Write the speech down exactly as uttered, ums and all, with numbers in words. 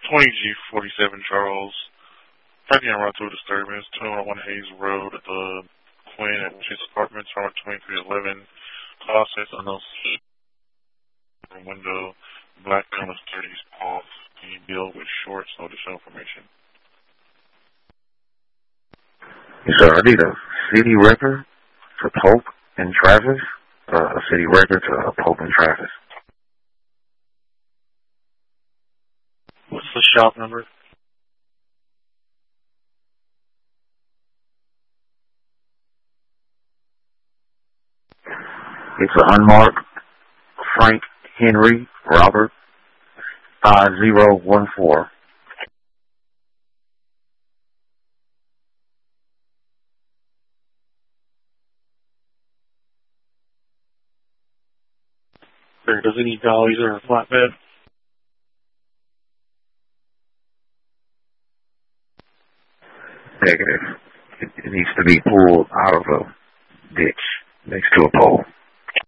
twenty G forty-seven Charles. Parking en route to a disturbance. two oh one Hayes Road at the Quinn at Chase Apartments. Route twenty-three eleven. Call says unknown window. Black gun of thirties off. Can you deal with shorts? No additional information. Yes, sir. I need a city record to Pope and Travis. Uh, a city record to uh, Pope and Travis. What's the shop number? It's an unmarked Frank Henry Robert five zero one four. Does it need dollies or a flatbed? Negative. It, it needs to be pulled out of a ditch next to a pole.